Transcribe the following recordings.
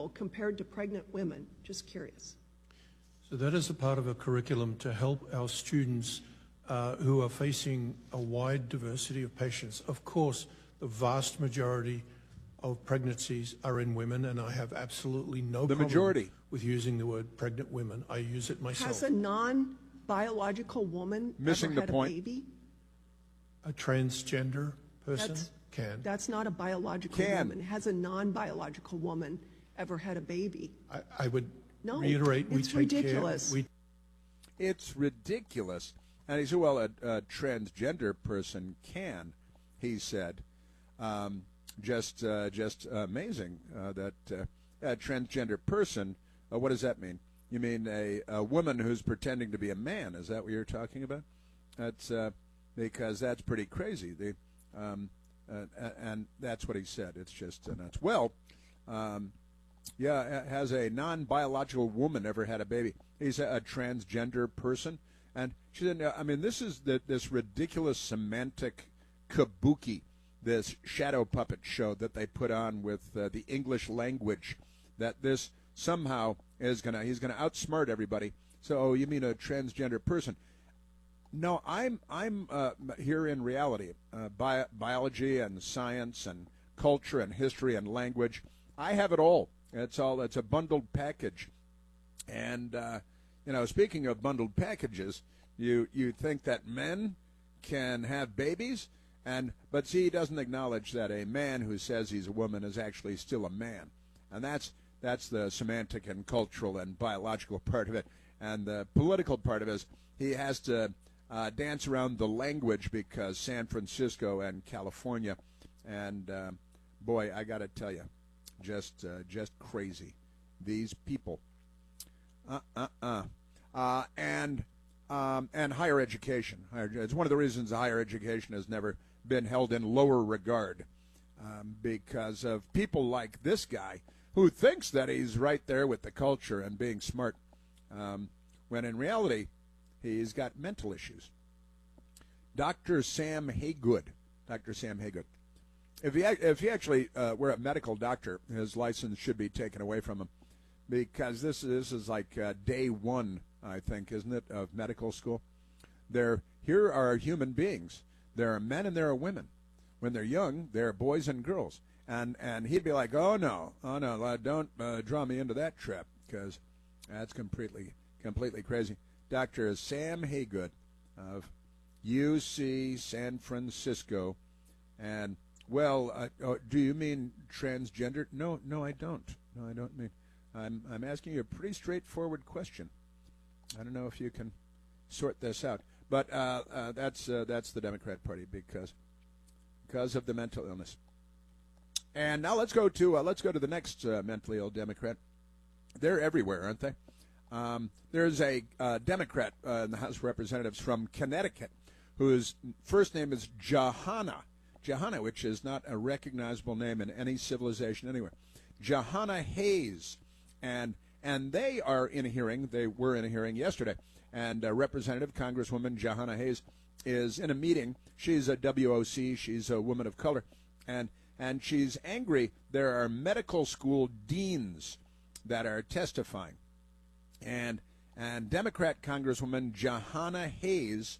male compared to pregnant women? Just curious. So that is a part of a curriculum to help our students who are facing a wide diversity of patients. Of course, the vast majority of pregnancies are in women, and I have absolutely no problem with using the word pregnant women. I use it myself. Has a non-biological woman ever had a baby? A transgender person can. That's not a biological woman. Has a non-biological woman ever had a baby? I would reiterate, we it's take ridiculous. care. It's ridiculous. And he said, well, a transgender person can, he said. Just amazing that a transgender person, what does that mean? You mean a woman who's pretending to be a man? Is that what you're talking about? That's because that's pretty crazy. And that's what he said. It's just nuts. Well, has a non-biological woman ever had a baby? He's a transgender person. And she said, I mean, this is this ridiculous semantic kabuki, this shadow puppet show that they put on with the English language, that this somehow he's going to outsmart everybody. So, you mean a transgender person? No, I'm here in reality, biology and science and culture and history and language. I have it all. It's a bundled package. And, speaking of bundled packages, you think that men can have babies? But see, he doesn't acknowledge that a man who says he's a woman is actually still a man. And that's the semantic and cultural and biological part of it. And the political part of it is he has to dance around the language because San Francisco and California, and boy, I got to tell you, just crazy. These people. And higher education. It's one of the reasons higher education has never been held in lower regard, because of people like this guy who thinks that he's right there with the culture and being smart, when in reality he's got mental issues. Dr. Sam Haygood. If he actually were a medical doctor, his license should be taken away from him, because this is like day one, I think, isn't it, of medical school? Here are human beings. There are men and there are women. When they're young, there are boys and girls. And he'd be like, oh no, don't draw me into that trap, because that's completely crazy. Dr. Sam Haygood of UC San Francisco. And, well, do you mean transgender? No, I don't. No, I don't mean. I'm asking you a pretty straightforward question. I don't know if you can sort this out, but that's the Democrat Party because of the mental illness. And now let's go to the next mentally ill Democrat. They're everywhere, aren't they? There's a Democrat in the House of Representatives from Connecticut whose first name is Jahana, which is not a recognizable name in any civilization anywhere. Jahana Hayes, and they are in a hearing. They were in a hearing yesterday, and Representative Congresswoman Jahana Hayes is in a meeting. She's a WOC. She's a woman of color, and she's angry. There are medical school deans that are testifying, and Democrat Congresswoman Jahana Hayes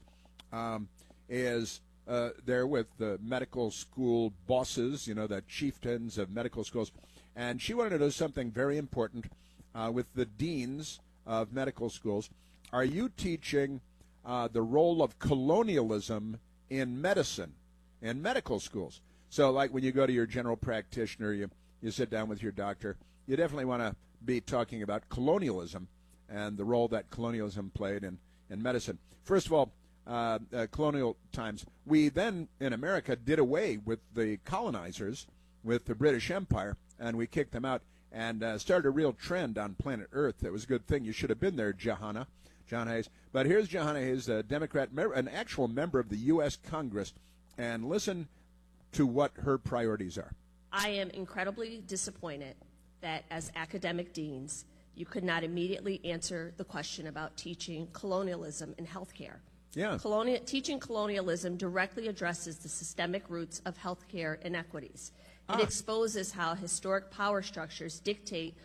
is there with the medical school bosses, the chieftains of medical schools, and she wanted to know something very important with the deans of medical schools. Are you teaching the role of colonialism in medicine, in medical schools? So like when you go to your general practitioner, you sit down with your doctor, you definitely want to be talking about colonialism and the role that colonialism played in medicine. First of all, colonial times, we then in America did away with the colonizers, with the British Empire, and we kicked them out and started a real trend on planet Earth. It was a good thing. You should have been there, Jahana Hayes. But here's Jahana Hayes, a Democrat, an actual member of the U.S. Congress, and listen to what her priorities are. I am incredibly disappointed that as academic deans, you could not immediately answer the question about teaching colonialism in healthcare. Yeah. Teaching colonialism directly addresses the systemic roots of healthcare inequities. It exposes how historic power structures dictate